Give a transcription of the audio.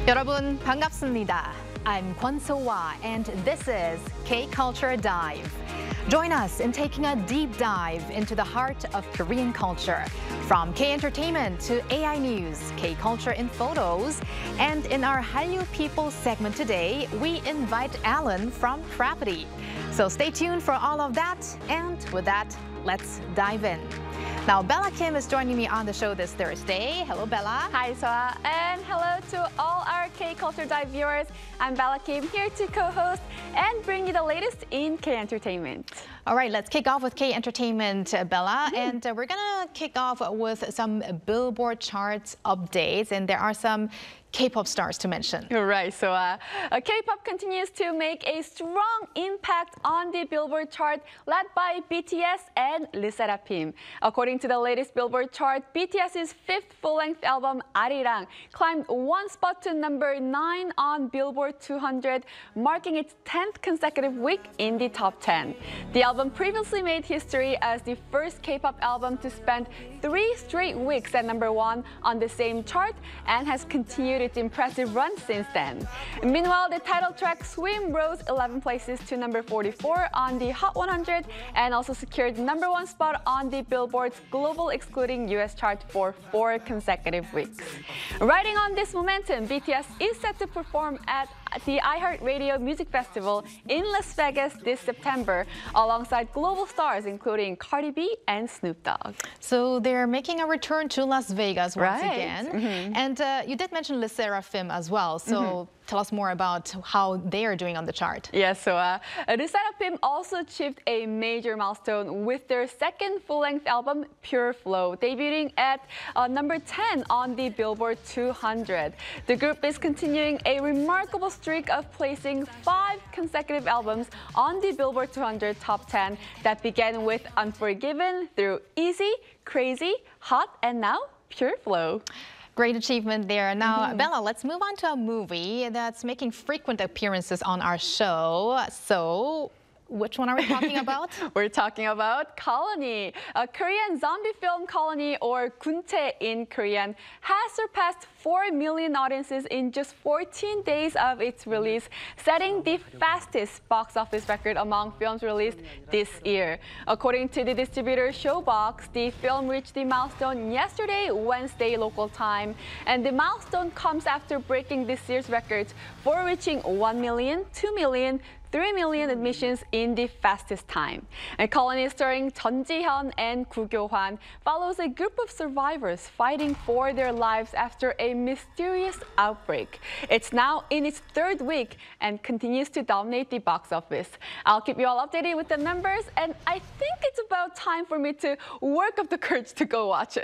여러분 반갑습니다. I'm Kwon So-hwa and this is K-Culture Dive. Join us in taking a deep dive into the heart of Korean culture. From K-Entertainment to AI News, K-Culture in Photos. And in our Hallyu People segment today, we invite Alan from Crappity. So stay tuned for all of that. And with that, let's dive in. Now, Bella Kim is joining me on the show this Thursday. Hello, Bella. Hi, Soa, and hello to all our K-Culture Dive viewers. I'm Bella Kim, here to co-host and bring you the latest in K-Entertainment. All right, let's kick off with K-Entertainment, Bella. And we're going to kick off with some Billboard charts updates. And there are some K-pop stars to mention. Right, so K-pop continues to make a strong impact on the Billboard chart, led by BTS and LE SSERAFIM. According to the latest Billboard chart, BTS's fifth full-length album, Arirang, climbed one spot to number 9 on Billboard 200, marking its 10th consecutive week in the top 10. The album previously made history as the first K-pop album to spend 3 straight weeks at number 1 on the same chart and has continued its impressive run since then. Meanwhile, the title track Swim rose 11 places to number 44 on the Hot 100 and also secured number 1 spot on the Billboard's global excluding US chart for 4 consecutive weeks. Riding on this momentum, BTS is set to perform at the iHeartRadio Music Festival in Las Vegas this September, alongside global stars including Cardi B and Snoop Dogg. So they're making a return to Las Vegas once Right. again. And you did mention LE SSERAFIM as well. So tell us more about how they are doing on the chart. Yes, so LE SSERAFIM also achieved a major milestone with their second full-length album, Pure Flow, debuting at number 10 on the Billboard 200. The group is continuing a remarkable streak of placing 5 consecutive albums on the Billboard 200 top 10 that began with Unforgiven through Easy, Crazy, Hot, and now Pure Flow. Great achievement there. Now, Bella, let's move on to a movie that's making frequent appearances on our show. So, which one are we talking about? We're talking about Colony. A Korean zombie film, Colony, or Guntae in Korean, has surpassed 4 million audiences in just 14 days of its release, setting the fastest box office record among films released this year. According to the distributor Showbox, the film reached the milestone yesterday, Wednesday local time, and the milestone comes after breaking this year's records for reaching 1 million, 2 million, 3 million admissions in the fastest time. And Colony, starring Jeon Ji-hyun and Koo Kyo-hwan, follows a group of survivors fighting for their lives after a mysterious outbreak. It's now in its 3rd week and continues to dominate the box office. I'll keep you all updated with the numbers, and I think it's about time for me to work up the courage to go watch it.